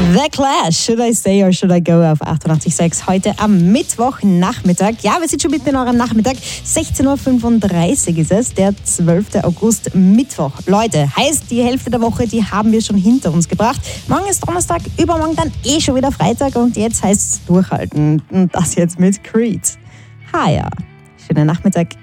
The Clash, Should I Stay or Should I Go auf 88.6 heute am Mittwochnachmittag. Ja, wir sind schon mitten in eurem Nachmittag. 16.35 Uhr ist es, der 12. August, Mittwoch. Leute, heißt die Hälfte der Woche, die haben wir schon hinter uns gebracht. Morgen ist Donnerstag, übermorgen dann schon wieder Freitag und jetzt heißt es durchhalten. Und das jetzt mit Creed. Ja, schönen Nachmittag.